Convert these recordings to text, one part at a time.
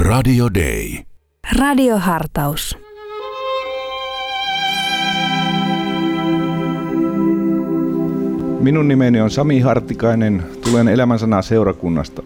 Radio Day. Radiohartaus. Minun nimeni on Sami Hartikainen, tulen Elämänsanaa seurakunnasta.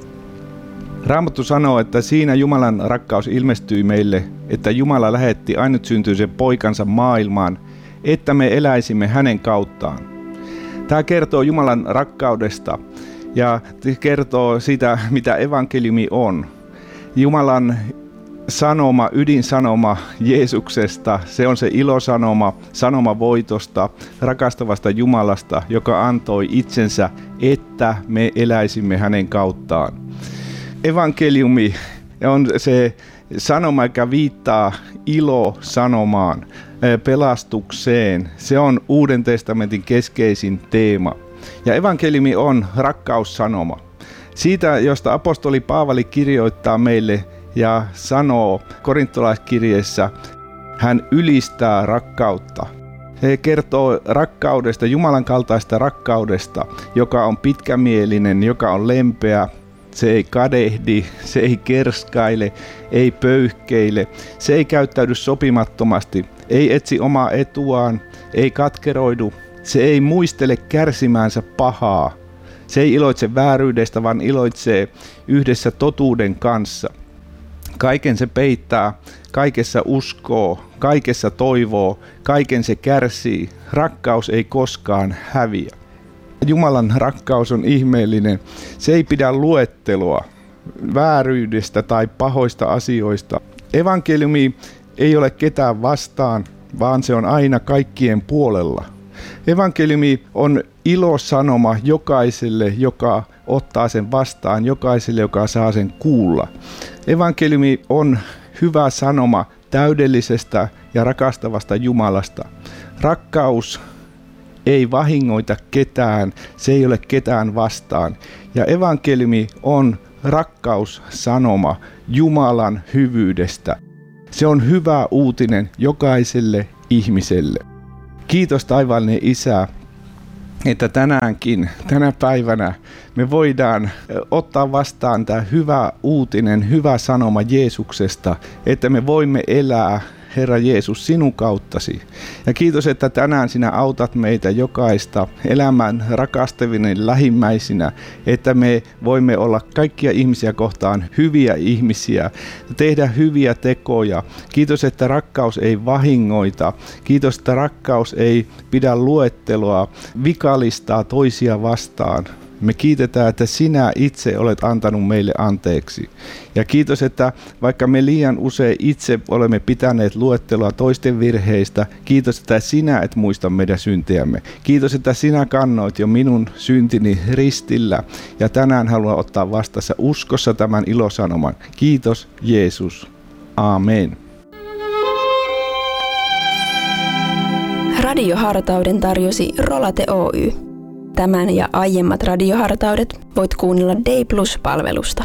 Raamattu sanoo, että siinä Jumalan rakkaus ilmestyi meille, että Jumala lähetti ainutsyntyiset poikansa maailmaan, että me eläisimme hänen kauttaan. Tämä kertoo Jumalan rakkaudesta ja kertoo sitä, mitä evankeliumi on. Jumalan sanoma, ydinsanoma Jeesuksesta, se on se ilosanoma, sanoma voitosta, rakastavasta Jumalasta, joka antoi itsensä, että me eläisimme hänen kauttaan. Evankeliumi on se sanoma, joka viittaa ilosanomaan, pelastukseen. Se on Uuden testamentin keskeisin teema. Ja evankeliumi on rakkaussanoma. Siitä, josta apostoli Paavali kirjoittaa meille ja sanoo korintolaiskirjeessä, hän ylistää rakkautta. Se kertoo rakkaudesta, Jumalan kaltaista rakkaudesta, joka on pitkämielinen, joka on lempeä. Se ei kadehdi, se ei kerskaile, ei pöyhkeile, se ei käyttäydy sopimattomasti, ei etsi omaa etuaan, ei katkeroidu, se ei muistele kärsimäänsä pahaa. Se ei iloitse vääryydestä, vaan iloitsee yhdessä totuuden kanssa. Kaiken se peittää, kaikessa uskoo, kaikessa toivoo, kaiken se kärsii. Rakkaus ei koskaan häviä. Jumalan rakkaus on ihmeellinen. Se ei pidä luettelua vääryydestä tai pahoista asioista. Evankeliumi ei ole ketään vastaan, vaan se on aina kaikkien puolella. Evankeliumi on ilosanoma jokaiselle, joka ottaa sen vastaan, jokaiselle, joka saa sen kuulla. Evankeliumi on hyvä sanoma täydellisestä ja rakastavasta Jumalasta. Rakkaus ei vahingoita ketään, se ei ole ketään vastaan. Ja evankeliumi on rakkaussanoma Jumalan hyvyydestä. Se on hyvä uutinen jokaiselle ihmiselle. Kiitos taivaallinen Isä, että tänä päivänä me voidaan ottaa vastaan tämä hyvä uutinen, hyvä sanoma Jeesuksesta, että me voimme elää, Herra Jeesus, sinun kauttasi. Ja kiitos, että tänään sinä autat meitä jokaista elämään rakastavinen lähimmäisinä, että me voimme olla kaikkia ihmisiä kohtaan hyviä ihmisiä, tehdä hyviä tekoja. Kiitos, että rakkaus ei vahingoita. Kiitos, että rakkaus ei pidä luettelua, vikalistaa toisia vastaan. Me kiitetään, että sinä itse olet antanut meille anteeksi. Ja kiitos, että vaikka me liian usein itse olemme pitäneet luettelua toisten virheistä, kiitos, että sinä et muista meidän syntejämme. Kiitos, että sinä kannoit jo minun syntini ristillä. Ja tänään haluan ottaa vastassa uskossa tämän ilosanoman. Kiitos Jeesus. Amen. Radiohartauden tarjosi Rolate Oy. Tämän ja aiemmat radiohartaudet voit kuunnella Day Plus-palvelusta.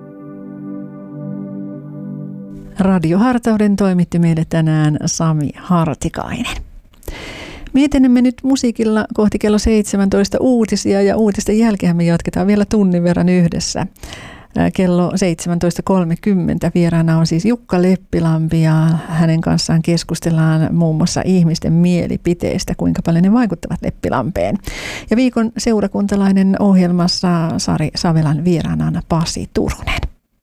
Radiohartauden toimitti meille tänään Sami Hartikainen. Me etenemme nyt musiikilla kohti kello 17 uutisia ja uutisten jälkeen me jatketaan vielä tunnin verran yhdessä. Kello 17.30 vieraana on siis Jukka Leppilampi ja hänen kanssaan keskustellaan muun muassa ihmisten mielipiteistä, kuinka paljon ne vaikuttavat Leppilampeen. Ja viikon seurakuntalainen ohjelmassa Sari Savelan vieraana Pasi Turunen.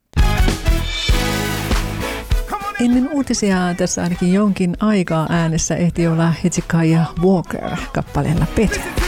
Ennen uutisia tässä ainakin jonkin aikaa äänessä ehti olla Hezekiah Walker kappaleella Petra.